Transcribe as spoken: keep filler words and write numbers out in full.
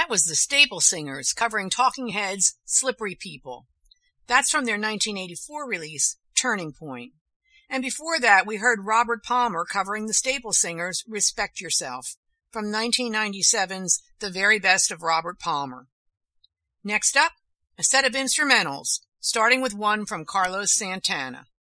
That was the Staple Singers covering Talking Heads' Slippery People. That's from their nineteen eighty-four release, Turning Point. And before that, we heard Robert Palmer covering the Staple Singers' Respect Yourself from nineteen ninety-seven's The Very Best of Robert Palmer. Next up, a set of instrumentals, starting with one from Carlos Santana.